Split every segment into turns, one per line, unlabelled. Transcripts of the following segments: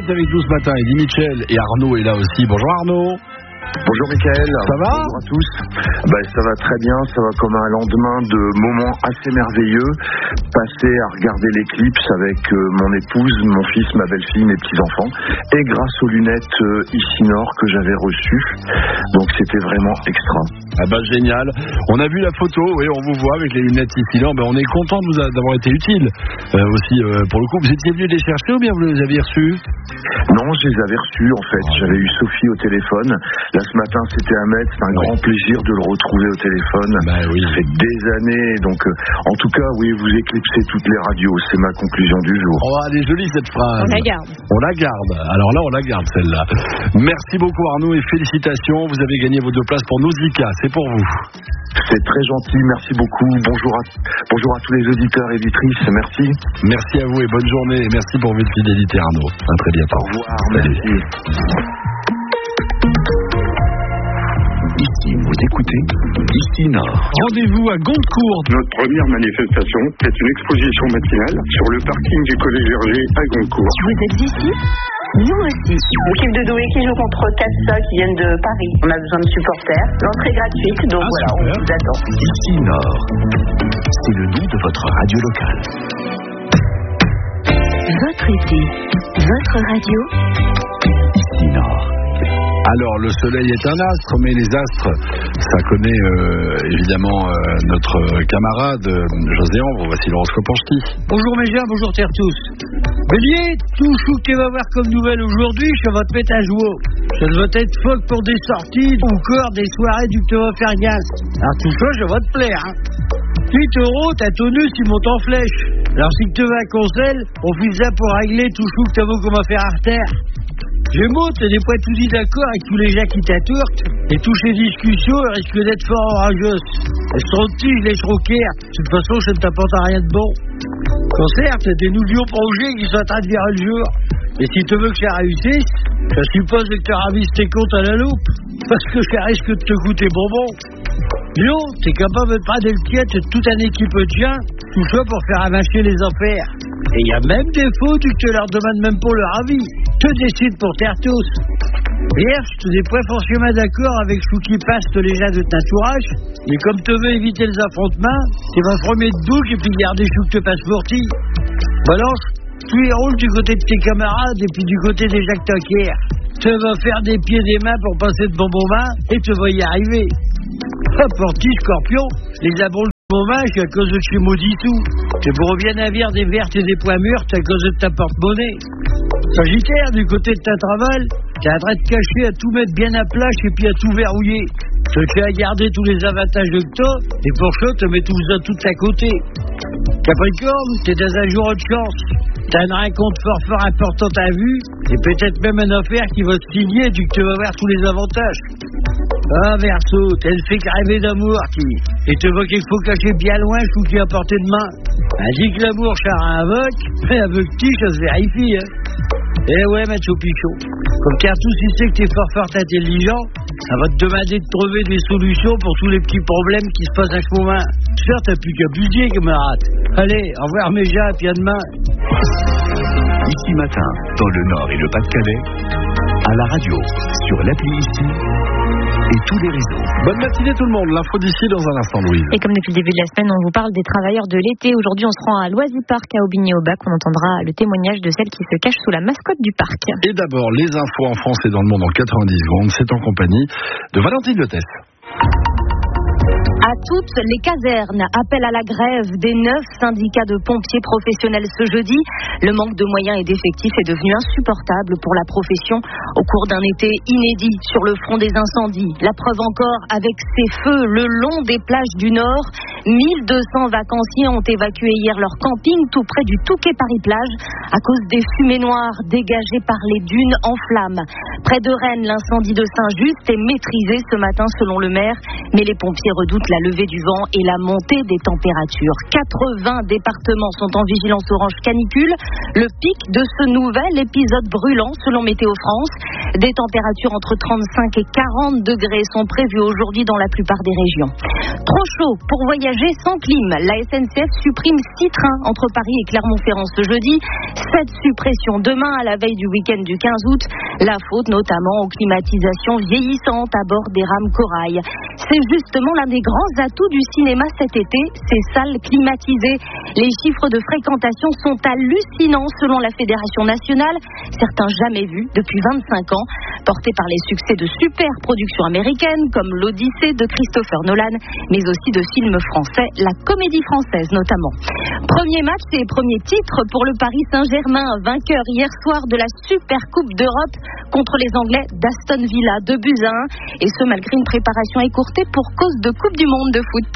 est avec nous ce matin. Eddie Mitchell et Arnaud est là aussi. Bonjour Arnaud.
Bonjour Mickaël.
Ça va ?
Bonjour à tous. Ça va très bien, ça va comme un lendemain de moments assez merveilleux. Passer à regarder l'éclipse avec mon épouse, mon fils, ma belle-fille, mes petits-enfants. Et grâce aux lunettes Isinor que j'avais reçues. Donc c'était vraiment extra.
Génial. On a vu la photo, oui, on vous voit avec les lunettes Isinor. On est content de vous d'avoir été utile aussi pour le coup. Vous étiez venu les chercher ou bien vous les aviez reçus ?
Non, je les avais reçus en fait. J'avais eu Sophie au téléphone. Là ce matin c'était Ahmed. C'est un grand plaisir de le retrouver au téléphone.
Oui.
Ça fait des années. Donc en tout cas, oui, vous éclipsez toutes les radios. C'est ma conclusion du jour.
Oh, elle est jolie cette phrase.
On la garde.
On la garde. Alors là, on la garde celle-là. Merci beaucoup Arnaud et félicitations. Vous avez gagné vos 2 places pour Nausicaa. C'est pour vous.
C'est très gentil. Merci beaucoup. Bonjour à tous les auditeurs et éditrices. Merci.
Merci à vous et bonne journée. Et merci pour votre fidélité Arnaud. À très bientôt.
Au revoir. Merci.
Ici, vous écoutez Isinor.
Rendez-vous à Goncourt.
Notre première manifestation est une exposition matinale sur le parking du Collège Verger à Goncourt.
Vous êtes d'ici ? Nous aussi.
L'équipe de Douai qui joue contre Casa qui viennent de Paris. On a besoin de supporters. L'entrée gratuite, donc voilà,
super.
on vous attend.
Isinor, c'est le nom de votre radio locale.
Votre été, votre radio.
Isinor.
Alors, le soleil est un astre, mais les astres, ça connaît évidemment notre camarade José Ambre. Voici l'horoscope en ch'ti.
Bonjour mes gens, bonjour terre tous. Bélier, tout chou que tu vas voir comme nouvelle aujourd'hui, ça va te mettre à jouer. Ça va être phoque pour des sorties ou encore des soirées du que tu vas faire gaz. Alors tout ça, ça va te plaire. Hein. 8 euros, t'as tonus, il monte en flèche. Alors si tu vas à Concel, on fait ça pour régler tout chou que tu vas comme faire artère. Gémeaux, t'es des fois tout dit d'accord avec tous les gens qui t'attourtent, et toutes ces discussions risquent d'être fort orageuses. Elles seront tiges, les troquères. De toute façon, ça ne t'apporte rien de bon. Concert, t'as des nouveaux projets qui sont en train de virer le jour. Et si tu veux que ça réussisse, ça suppose que tu ravisses tes comptes à la loupe, parce que ça risque de te coûter bonbon. Lion, t'es capable de prendre le pied de toute une équipe de gens, tout ça pour faire avacher les affaires. Et il y a même des faux que tu leur demandes même pour leur avis. Te décide pour terre tous. Vierge, tu n'es pas forcément d'accord avec ce qui passe les gens de ton entourage, mais comme tu veux éviter les affrontements, tu vas former de bouc et puis garder ce que tu passes pour ti. Balance, tu les roules du côté de tes camarades et puis du côté des gens que t'acquiers. Tu vas faire des pieds et des mains pour passer de bonbons mains et tu vas y arriver. Porti, Scorpion, les abons de hommage à cause de chez Maudissou. Tu pourras bien navire des vertes et des pois mûrs à cause de ta porte-monnaie. Sagittaire, du côté de ta travail, t'es en train de cacher à tout mettre bien à plat et puis à tout verrouiller. Tu tiens à garder tous les avantages de toi et pour ça, tu mets tout ça tout à côté. Capricorne, t'es dans un jour de chance. T'as une rencontre fort importante à vue et peut-être même une affaire qui va se signer du que tu vas voir tous les avantages. Ah, Verseau, t'es le fait rêver d'amour et tu vois qu'il faut cacher bien loin ce qui est à portée de main. Ainsi que l'amour char invoque, avec qui ça se vérifie, hein. Eh ouais, Macho Pichot. Comme Cartouche, il sait que t'es fort intelligent, ça va te demander de trouver des solutions pour tous les petits problèmes qui se passent à ce moment. Sûr, t'as plus qu'à budget, camarade. Allez, au revoir mes gens, et puis à demain.
Ici matin, dans le Nord et le Pas-de-Calais, à la radio, sur l'appli Ici et tous les réseaux.
Bonne matinée tout le monde, l'info d'ici dans un instant, Louise.
Et comme depuis le début de la semaine, on vous parle des travailleurs de l'été. Aujourd'hui, on se rend à Loisy-Parc à Aubigné-au-Bac. On entendra le témoignage de celle qui se cache sous la mascotte du parc.
Et d'abord, les infos en France et dans le monde en 90 secondes. C'est en compagnie de Valentine Lettès.
À toutes les casernes, appel à la grève des 9 syndicats de pompiers professionnels ce jeudi. Le manque de moyens et d'effectifs est devenu insupportable pour la profession au cours d'un été inédit sur le front des incendies. La preuve encore avec ces feux le long des plages du Nord. 1200 vacanciers ont évacué hier leur camping tout près du Touquet Paris-Plage à cause des fumées noires dégagées par les dunes en flammes. Près de Rennes, l'incendie de Saint-Just est maîtrisé ce matin selon le maire, mais les pompiers redoutent la levée du vent et la montée des températures. 80 départements sont en vigilance orange canicule, le pic de ce nouvel épisode brûlant selon Météo France. Des températures entre 35 et 40 degrés sont prévues aujourd'hui dans la plupart des régions. Trop chaud pour voyager sans clim. La SNCF supprime 6 trains entre Paris et Clermont-Ferrand ce jeudi. 7 suppressions demain à la veille du week-end du 15 août. La faute notamment aux climatisations vieillissantes à bord des rames Corail. C'est justement l'un des grands atouts du cinéma cet été, ces salles climatisées. Les chiffres de fréquentation sont hallucinants selon la Fédération nationale, certains jamais vus depuis 25 ans, portés par les succès de super productions américaines comme l'Odyssée de Christopher Nolan, mais aussi de films français, la Comédie Française notamment. Premier match et premier titre pour le Paris Saint-Germain, vainqueur hier soir de la Super Coupe d'Europe contre les Anglais d'Aston Villa, 2-1, et ce malgré une préparation écourtée pour cause de Coupe du Monde de foot.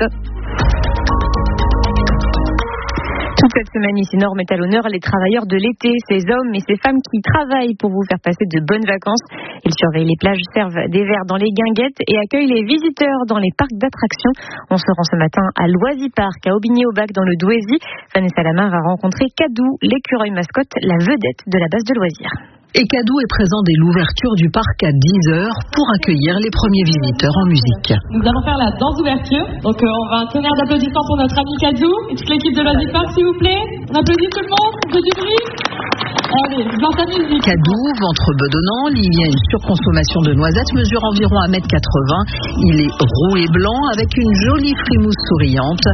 Toute cette semaine, ici Nord met à l'honneur les travailleurs de l'été, ces hommes et ces femmes qui travaillent pour vous faire passer de bonnes vacances. Ils surveillent les plages, servent des verres dans les guinguettes et accueillent les visiteurs dans les parcs d'attractions. On se rend ce matin à Loisy-Park, à Aubigné-au-Bac, dans le Douaisis. Vanessa Lamain va rencontrer Cadou, l'écureuil mascotte, la vedette de la base de loisirs.
Et Cadou est présent dès l'ouverture du parc à 10h pour accueillir les premiers visiteurs en musique.
Nous allons faire la danse d'ouverture. Donc on va un tonnerre d'applaudissements pour notre ami Cadou et toute l'équipe de Loisy-Park, s'il vous plaît. On applaudit tout le monde, on fait du bruit. Allez, je lance la musique.
Cadou, ventre bedonnant, il y a une surconsommation de noisettes, mesure environ 1m80. Il est roux et blanc avec une jolie frimousse souriante.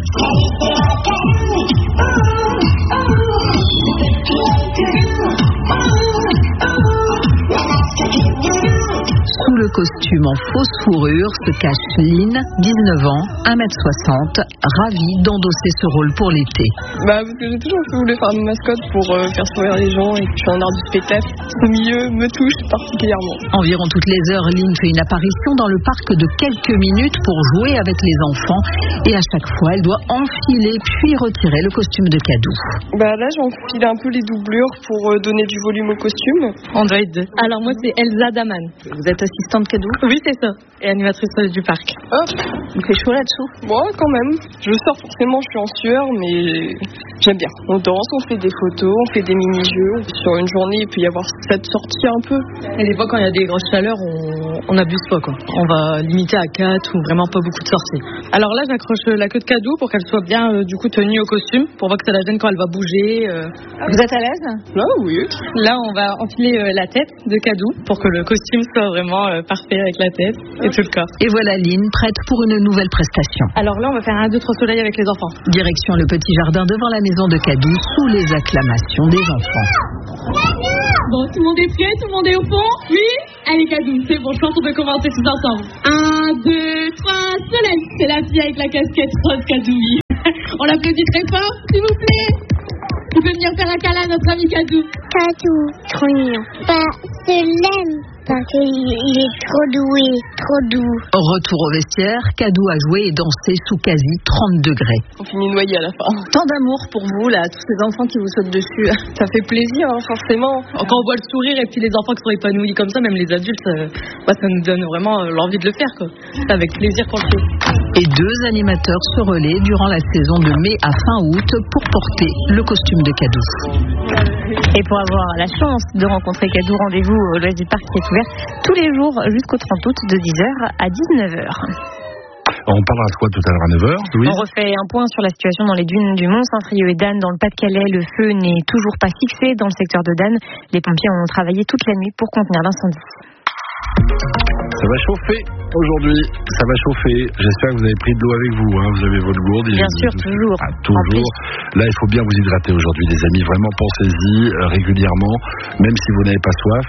Sous le costume en fausse fourrure se cache Lynn, 19 ans, 1m60, ravie d'endosser ce rôle pour l'été.
Parce que j'ai toujours voulu faire une mascotte pour faire sourire les gens et que je suis un art du spectacle. Ce milieu me touche particulièrement.
Environ toutes les heures, Lynn fait une apparition dans le parc de quelques minutes pour jouer avec les enfants et à chaque fois, elle doit enfiler puis retirer le costume de Cadou.
Là, j'enfile un peu les doublures pour donner du volume au costume.
On doit être deux. Alors moi, c'est Elsa Daman.
Vous êtes assistante Cadou?
Oui, c'est ça. Et animatrice du parc.
Il fait chaud là-dessous?
Moi, quand même. Je sors forcément, je suis en sueur, mais j'aime bien. On danse, on fait des photos, on fait des mini-jeux. Sur une journée, il peut y avoir cette sortie un peu.
Et des fois, quand il y a des grosses chaleurs, on n'abuse pas, quoi. On va limiter à 4 ou vraiment pas beaucoup de sorties. Alors là, j'accroche la queue de Cadou pour qu'elle soit bien, tenue au costume, pour voir que ça la gêne quand elle va bouger.
Vous êtes à l'aise?
Là, oui.
Là, on va enfiler la tête de Cadou pour que le costume soit vraiment parfait avec la tête et tout le corps.
Et voilà Lynn, prête pour une nouvelle prestation.
Alors là, on va faire un 2-3 soleil avec les enfants.
Direction le petit jardin devant la maison de Cadou, sous les acclamations des enfants.
Bon, tout le monde est prêt? Tout le monde est au fond? Oui? Allez Cadou, c'est bon, je pense qu'on peut commencer tous ensemble. 1, 2, 3, soleil. C'est la fille avec la casquette rose Cadou. On l'applaudit très fort, s'il vous plaît. Tu peux venir faire un câlin à notre ami Cadou.
Cadou, trop mignon. Je l'aime parce qu'il est trop doué, trop doux.
Retour au vestiaire, Cadou a joué et dansé sous quasi 30 degrés.
On finit noyé à la fin.
Tant d'amour pour vous, là, tous ces enfants qui vous sautent dessus.
Ça fait plaisir, forcément.
Quand on voit le sourire et puis les enfants qui sont épanouis comme ça, même les adultes, ça nous donne vraiment l'envie de le faire, quoi. C'est avec plaisir qu'on le fait.
Et 2 animateurs se relaient durant la saison de mai à fin août pour porter le costume de Cadou.
Et pour avoir la chance de rencontrer Cadou, rendez-vous au Loisy-Park qui est ouvert tous les jours jusqu'au 30 août de 10h à 19h.
On parlera de quoi tout à l'heure à 9h, Louise?
On refait un point sur la situation dans les dunes du Mont-Saint-Frieux et d'Anne dans le Pas-de-Calais. Le feu n'est toujours pas fixé dans le secteur de Danne. Les pompiers ont travaillé toute la nuit pour contenir l'incendie.
Ça va chauffer aujourd'hui, ça va chauffer. J'espère que vous avez pris de l'eau avec vous, hein. Vous avez votre gourde.
Bien sûr, toujours.
Toujours. Là, il faut bien vous hydrater aujourd'hui, les amis. Vraiment, pensez-y régulièrement, même si vous n'avez pas soif.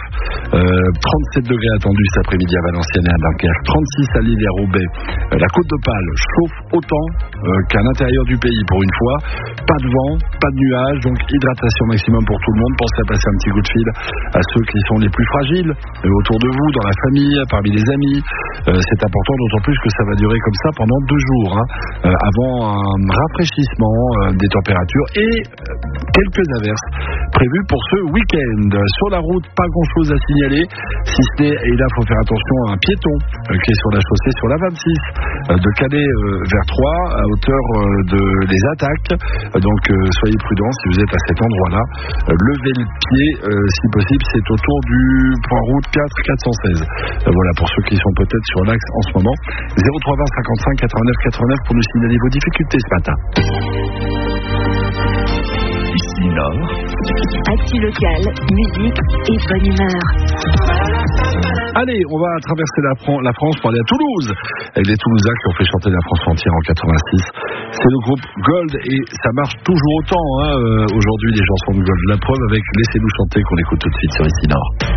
37 degrés attendus cet après-midi à Valenciennes et à Dunkerque. 36 à Lille et à Roubaix. La Côte d'Opale chauffe autant qu'à l'intérieur du pays pour une fois. Pas de vent, pas de nuages, donc hydratation maximum pour tout le monde. Pensez à passer un petit coup de fil à ceux qui sont les plus fragiles autour de vous, dans la famille, parmi les des amis. C'est important, d'autant plus que ça va durer comme ça pendant 2 jours, avant un rafraîchissement des températures et quelques averses prévues pour ce week-end. Sur la route, pas grand-chose à signaler, si ce n'est, et là il faut faire attention à un piéton qui est sur la chaussée, sur la 26 de Calais vers Troyes, à hauteur de les attaques. Donc soyez prudents si vous êtes à cet endroit-là. Levez le pied, si possible, c'est autour du point route 416. Voilà, pour ceux qui sont peut-être sur l'axe en ce moment. 0320 55 89 89 pour nous signaler vos difficultés ce matin.
Ici Nord.
Actu locale, musique et bonne humeur.
Allez, on va traverser la France pour aller à Toulouse. Et les Toulousains qui ont fait chanter la France entière en 86. C'est le groupe Gold et ça marche toujours autant aujourd'hui les chansons de Gold. La preuve avec Laissez-nous chanter qu'on écoute tout de suite sur Ici Nord.